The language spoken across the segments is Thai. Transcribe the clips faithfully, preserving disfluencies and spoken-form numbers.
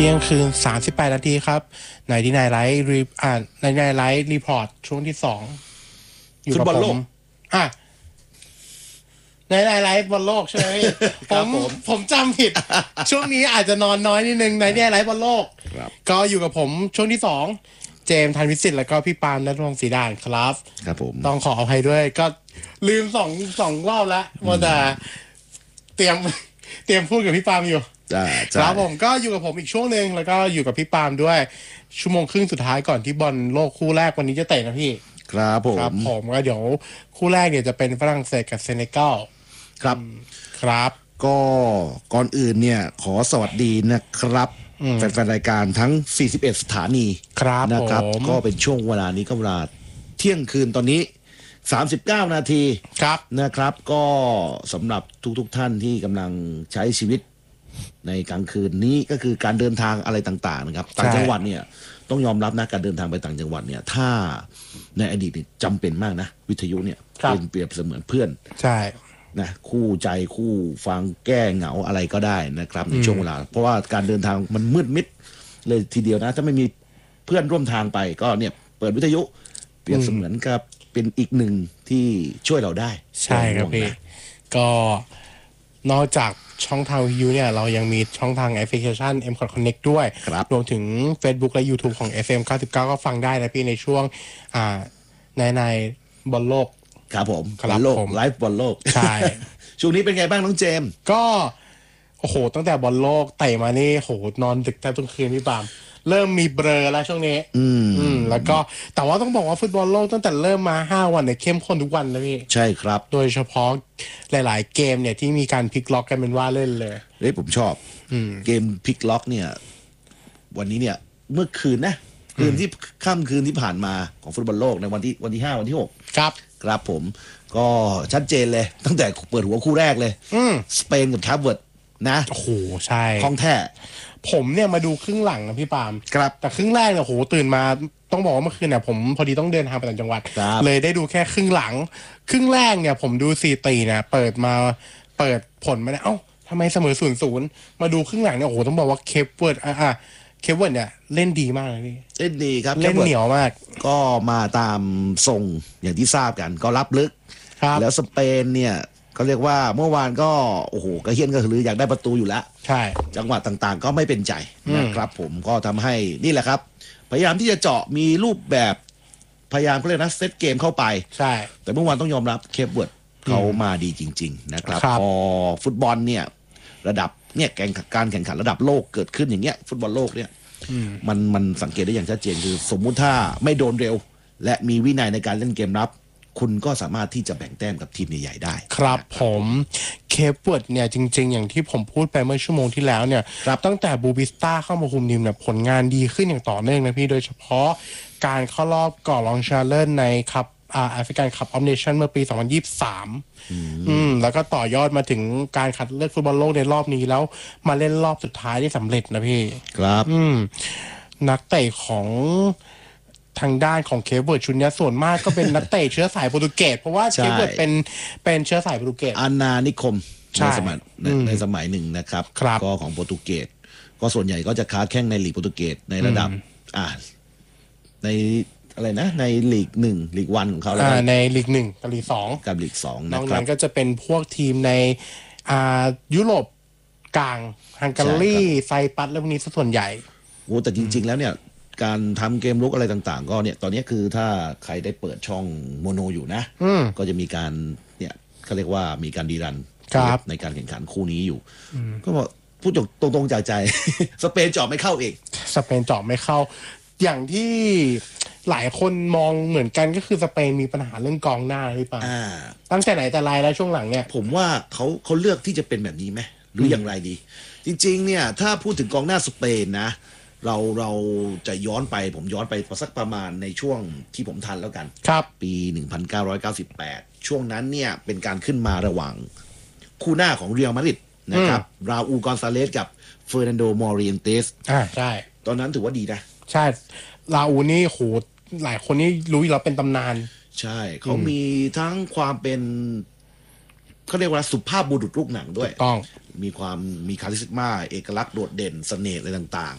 ที่ยงคืนสามสิบแปดนาทีครับในที่นายไลฟ์รีอ่าในนายไลฟ์รีพอร์ตช่วงที่สองอยู่กับผมอ่ะในนายไลฟ์บอลโลกใช่ไหมผมผมจำผิดช่วงนี้อาจจะนอนน้อยนิดนึงในนายไลฟ์บอลโลกก็อยู่กับผมช่วงที่สองเจมส์ธันวิสิทธิ์แล้วก็พี่ปาล์มณัฐพงศ์ศรีด่านครับครับผมต้องขออภัยด้วยก็ลืมสองสองรอบแล้วว่าแต่เตรียมเตรียมพูดกับพี่ปาล์มอยู่ครับผมก็อยู่กับผมอีกช่วงนึงแล้วก็อยู่กับพี่ปาล์มด้วยชั่วโมงครึ่งสุดท้ายก่อนที่บอลโลกคู่แรกวันนี้จะเตะนะพี่ครับผมครับผมก็เดี๋ยวคู่แรกเนี่ยจะเป็นฝรั่งเศสกับเซเนกัลครับครับก็ก่อนอื่นเนี่ยขอสวัสดีนะครับแฟนๆรายการทั้งสี่สิบเอ็ดสถานีนะครับก็เป็นช่วงเวลานี้ก็เวลาเที่ยงคืนตอนนี้สามสิบเก้านาทีครับนะครับก็สำหรับทุกๆท่านที่กำลังใช้ชีวิตในกลางคืนนี้ก็คือการเดินทางอะไรต่างๆนะครับต่างจังหวัดเนี่ยต้องยอมรับนะการเดินทางไปต่างจังหวัดเนี่ยถ้าในอดีตจำเป็นมากนะวิทยุเนี่ยเป็นเปรียบเสมือนเพื่อนใช่นะคู่ใจคู่ฟังแก้เหงาอะไรก็ได้นะครับในช่วงเวลาเพราะว่าการเดินทางมันมืดมิดเลยทีเดียวนะถ้าไม่มีเพื่อนร่วมทางไปก็เนี่ยเปิดวิทยุเปรียบเสมือนกับเป็นอีกหนึ่งที่ช่วยเราได้ใช่ครับพี่ก็นอกจากช่องทางวิทยุเนี่ยเรายังมีช่องทางแอปพลิเคชัน เอ็ม คอท Connect ด้วยรวมถึง Facebook และ YouTube ของ เอฟ เอ็ม เก้าสิบเก้า ก็ฟังได้นะพี่ในช่วงอ่าในในบอลโลกครับผมบอลโลกไลฟ์บอลโลกใช่ช่วงนี้เป็นไงบ้างน้องเจมส์ก็โอ้โหตั้งแต่บอลโลกเตะมานี่โหนอนดึกแทบทุกคืนพี่ปามเริ่มมีเบลอแล้วช่วงนี้อืมอืมแล้วก็แต่ว่าต้องบอกว่าฟุตบอลโลกตั้งแต่เริ่มมาห้าวันเนี่ยเข้มข้นทุกวันนะพี่ใช่ครับโดยเฉพาะหลายๆเกมเนี่ยที่มีการพลิกล็อกกันเป็นว่าเล่นเลยเฮ้ยผมชอบเกมพลิกล็อกเนี่ยวันนี้เนี่ยเมื่อคืนนะคืนที่ค่ำคืนที่ผ่านมาของฟุตบอลโลกในวันที่วันที่ห้าวันที่หกครับครับผมก็ชัดเจนเลยตั้งแต่เปิดหัวคู่แรกเลยสเปนกับแคปเวิร์ดนะโอ้โหใช่คล่องแท้ผมเนี่ยมาดูครึ่งหลังนะพี่ปาล์มครับแต่ครึ่งแรกเนี่ยโหตื่นมาต้องบอกว่าเมื่อคืนเนี่ยผมพอดีต้องเดินทางไปต่างจังหวัดเลยได้ดูแค่ครึ่งหลังครึ่งแรกเนี่ยผมดูซีตีเนี่ยเปิดมาเปิดผลมาเนี่ยเอ้าทำไมเสมอศูนย์ศูนย์มาดูครึ่งหลังเนี่ยโอ้โหต้องบอกว่าเคปเวิร์ดอ่ะเคปเวิร์ดเนี่ยเล่นดีมากเลยพี่เล่นดีครับเล่นเหนียวมากก็มาตามทรงอย่างที่ทราบกันก็รับลึกแล้วสเปนเนี่ยเขาเรียกว่าเมื่อวานก็โอ้โหกระเฮียนกระหืออยากได้ประตูอยู่แล้วใช่จังหวะต่างๆก็ไม่เป็นใจนะครับผมก็ทำให้นี่แหละครับพยายามที่จะเจาะมีรูปแบบพยายามเขาเรียกนะเซตเกมเข้าไปใช่แต่เมื่อวานต้องยอมรับเคปเวิร์ดเขามาดีจริงๆนะครับพอฟุตบอลเนี่ยระดับเนี่ยการแข่งขันระดับโลกเกิดขึ้นอย่างเงี้ยฟุตบอลโลกเนี่ยมันมันสังเกตได้อย่างชัดเจนคือสมมุติถ้าไม่โดนเร็วและมีวินัยในการเล่นเกมรับคุณก็สามารถที่จะแบ่งแต้มกับทีมใหญ่ๆได้ครับผมเคปเวิร์ดเนี่ยจริงๆอย่างที่ผมพูดไปเมื่อชั่วโมงที่แล้วเนี่ยตั้งแต่บูบิสต้าเข้ามาคุมทีมเนี่ยผลงานดีขึ้นอย่างต่อเนื่องนะพี่โดยเฉพาะการเข้ารอบก่อนรองชนะเลิศในคัพอ่าแอฟริกันคัพออฟเนชั่นเมื่อปีสองพันยี่สิบสามอืมแล้วก็ต่อยอดมาถึงการคัดเลือกฟุตบอลโลกในรอบนี้แล้วมาเล่นรอบสุดท้ายได้สำเร็จนะพี่ครับอืมนักเตะของทางด้านของเคปเวิร์ดชุดนี้ส่วนมากก็เป็นนักเตะเชื้อสายโปรตุเกสเพราะว่าเคปเวิร์ดเป็นเป็นเชื้อสายโปรตุเกสอาณานิคมในสมัยในสมัยหนึ่งนะครับก็ของโปรตุเกสก็ส่วนใหญ่ก็จะค้าแข่งในลีกโปรตุเกสในระดับอ่าในอะไรนะในลีกหนึ่งลีกวันของเขาแล้วในลีกหนึ่งกับลีกสองกับลีกสองนอกนั้นก็จะเป็นพวกทีมในอ่ายุโรปกลางฮังการีไซปัสและพวกนี้ส่วนใหญ่โอ้แต่จริงๆแล้วเนี่ยการทำเกมลุกอะไรต่างๆก็เนี่ยตอนนี้คือถ้าใครได้เปิดช่องโมโนอยู่นะก็จะมีการเนี่ยเขาเรียกว่ามีการดีรันในการแข่งขันคู่นี้อยู่ก็บอกพูดตรงๆจากใจสเปนเจาะไม่เข้าเองสเปนเจาะไม่เข้าอย่างที่หลายคนมองเหมือนกันก็คือสเปนมีปัญหาเรื่องกองหน้าหรือเปล่าตั้งแต่ไหนแต่ไรแล้วช่วงหลังเนี่ยผมว่าเขาเขาเลือกที่จะเป็นแบบนี้ไหมหรืออย่างไรดีจริงๆเนี่ยถ้าพูดถึงกองหน้าสเปนนะเราเราจะย้อนไปผมย้อนไปสักประมาณในช่วงที่ผมทันแล้วกันครับปีหนึ่งพันเก้าร้อยเก้าสิบแปดช่วงนั้นเนี่ยเป็นการขึ้นมาระหว่างคู่หน้าของเรียลมาดริดนะครับราอูลกอนซาเลสกับเฟอร์นันโดมอริเอนเตสอ่าใช่ตอนนั้นถือว่าดีนะใช่ราอูลนี่โหหลายคนนี่รู้อยู่แล้วเป็นตำนานใช่เขามีทั้งความเป็นเขาเรียกว่าสุภาพบุรุษลูกหนังด้วยต้องมีความมีคาริสมาเอกลักษณ์โดดเด่นเสน่ห์อะไรต่างๆ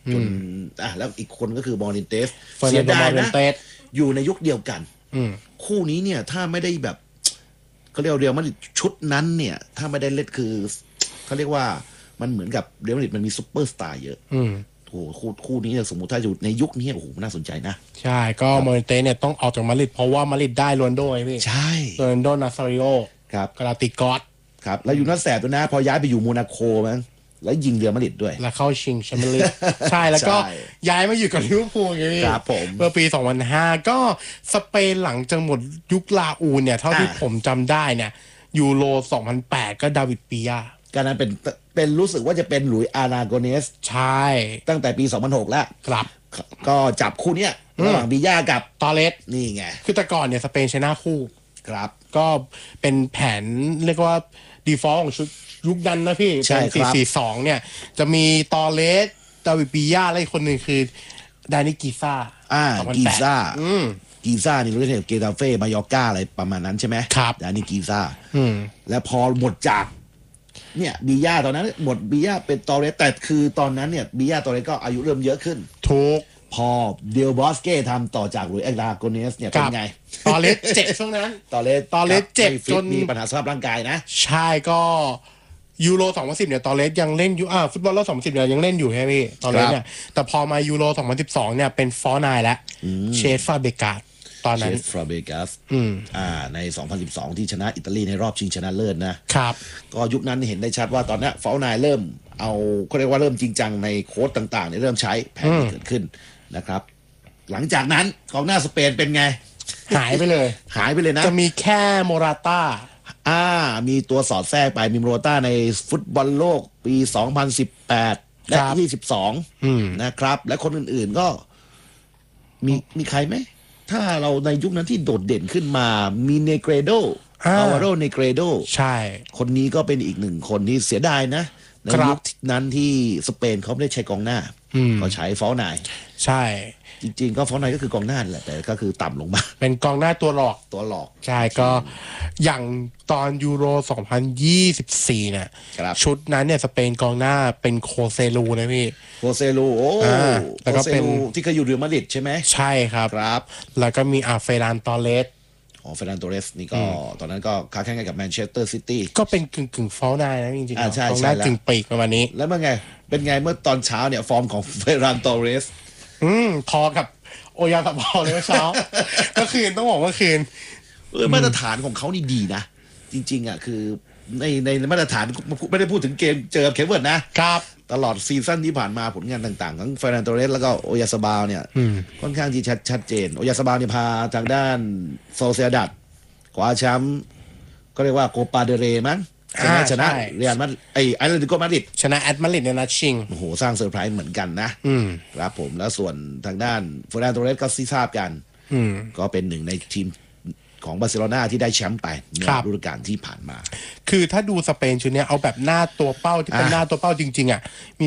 จนอ่ะแล้วอีกคนก็คือมอรินเตสเฟอร์เสีนัยนโดดามอย รินะนเตสอยู่ในยุคเดียวกันอืมคู่นี้เนี่ยถ้าไม่ได้แบบเขาเรียกเรียลมาดริดชุดนั้นเนี่ย ถ้าไม่ได้เล่นคือเขาเรียกว่ามันเหมือนกับเรียลมาดริดมันมีซุปเปอร์สตาร์เยอะอืมโอ้โหคู่คู่นี้เนี่ยสมมุติถ้าอยู่ในยุคนี้โอ้โหน่าสนใจนะใช่ก็มอรินเตสเนี่ยต้องออกจากมาดริดเพราะว่ามาดริดได้โรนลโดไงพี่ใช่โรนลโดนาซาริโอครับกาลาติกอสครับแล้วอยู่นัดแสบด้วยนะ พอย้ายไปอยู่โมนาโกมั้งแล้วยิงเรียลมาดริดด้วยแล้วเข้าชิงแชมเปี้ยนลีก ใช่แล้วก็ใช่ย้ายมาอยู่กับลิเวอร์พูลไงพี่ครับผมเมื่อปี สองพันห้า ก็สเปนหลังจากหมดยุคลาอูเนี่ย เท่าที่อ่าผมจำได้เนี่ยยูโร สองพันแปด ก็ดาวิดปียาการนั้นเป็นเป็นรู้สึกว่าจะเป็นหลุยส์อานาโกเนสใช่ตั้งแต่ปี สองพันหก แล้วครับก็จับคู่เนี้ยระหว่างบิย่ากับตอเลสนี่ไงคือแต่ก่อนเนี่ยสเปนชนะคู่ครับก็เป็นแผนเรียกว่าดีฟอลต์ของชุดยุคนั้นนะพี่ใช่เป็นครับสี่ สี่ สอง เนี่ย จะมีตอเลสดาวิดปียาและอีกคนหนึ่งคือดานิกิซ่าอ่าสองพันกีแปดซ่าอืมกีซ่านี่รู้ได้เกตาเฟ่มายอร์ก้าอะไรประมาณนั้นใช่ไหมครับอันนี้กีซ่าอืมแล้วพอหมดจาก เนี่ยบิย่าตอนนั้นหมดบิย่าเป็นตอเรสแต่คือตอนนั้นเนี่ยบิย่าตอเรสก็อายุเริ่มเยอะขึ้นถูกพอเดลบอสเก้ทำต่อจากหลุยส์อานาโกเนสเนี่ยคเป็รันบไงตอเลสเจ็บช่วงนั้นตอเรสตอเรสเจ็บไม่ฟิตจนมีปัญหาสภาพร่างกายนะใช่ก็ยูโร สองพันสิบ เนี่ยตอเลสยังเล่นอยู่อ่าฟุตบอลโลก สองพันสิบ เนี่ยยังเล่นอยู่ใช่ไหมพี่ตอเลสเนี่ยแต่พอมายูโร สองพันสิบสอง เนี่ยเป็นฟอร์นายแล้วเชสฟาเบกาดตอนเชนั้นสฟราเบกัสอืมอ่าใน สองพันสิบสอง ที่ชนะอิตาลีในรอบชิงชนะเลิศนะครับก็ยุคนั้นเห็นได้ชัดว่าตอนนี้ฟาวนายเริ่มเอาเขาเรียกว่าเริ่มจริงจังในโค้ดต่างๆเนี่ยเริ่มใช้แผนที่เกิดขึ้นนะครับ หลังจากนั้นกองหน้าสเปนเป็นไงหายไปเลยหายไปเลยนะจะมีแค่โมราต้าอ่ามีตัวสอดแทรกไปมีโมโรต้าในฟุตบอลโลกปี สองพันสิบแปด และครับยี่สิบสองอืมนะครับ และคนอื่นๆก็มีมีใครไหม ถ้าเราในยุคนั้นที่โดดเด่นขึ้นมามีเนเกรโดอ่าอาวาโรเนเกรโดใช่คนนี้ก็เป็นอีกหนึ่งคนที่เสียดายนะ ในครับยุคนั้นที่สเปนเขาไม่ได้ใช้กองหน้าอืมเขาใช้ฟอลไนน์ใช่จริงๆ ก็ฟอลไนน์ก็คือกองหน้าแหละ แต่ก็คือต่ำลงมาเป็นกองหน้าตัวหลอกตัวหลอกใช่ก็อย่างตอนยูโร สองพันยี่สิบสี่ เนี่ยครับชุดนั้นเนี่ยสเปนกองหน้าเป็นโคเซลูนะพี่โคเซลูโอ้อ่าแล้โควก็เซเป็นลูที่เคยอยู่เรอัลมาดริดใช่ไหมใช่ครับครับแล้วก็มีอาเฟรานตอเลสอ๋อเฟรนันโตเรสนี่ก็ตอนนั้นก็ค้าแข่งกันกับแมนเชสเตอร์ซิตี้ก็เป็นกึ่งกึ่งฟอลนายนะจริงๆอ่าใช่กองหน้าใช่แล้วกึ่งปีกประมาณนี้แล้วเมื่อไง เป็นไงเมื่อตอนเช้าเนี่ย ฟอร์มของเฟรนันโตเรสอืมพอกับโอยาตาบอลเลยเมื่อเช้า เมื่อคืนต้องบอกเมื่อคืนเออมาตรฐานของเขานี่ดีนะ จริงๆอ่ะคือในในมาตรฐานไม่ได้พูดถึงเกมเจอกับเคเวิร์ดนะครับตลอดซีซั่นที่ผ่านมาผลงานต่างๆ ทั้งเฟรนันโตเรสแล้วก็โอยาสบาลเนี่ยอืมค่อนข้างที่ชัดชัดเจน โอยาสบาลเนี่ยพาทางด้านโซเซียดัดคว้าแชมป์ก็เรียกว่าโคปาเดเรมั้งชนะอ่าชนะใช่เรียลมาดริดไอไอเลนติโกมาดริดชนะแอตมาดริดในนัดชิงโอ้โห สร้างเซอร์ไพรส์เหมือนกันนะอืมครับผมแล้วส่วนทางด้านเฟรนันโตเรสก็ซีทราบกันอืมก็เป็นหนึ่งในทีมของบาร์เซโลนาที่ได้แชมป์ไปในครับฤดูกาลที่ผ่านมาคือถ้าดูสเปนชุดเนี้ยเอาแบบหน้าตัวเป้าที่เป็นอ่ะหน้าตัวเป้าจริง ๆ อ่ะ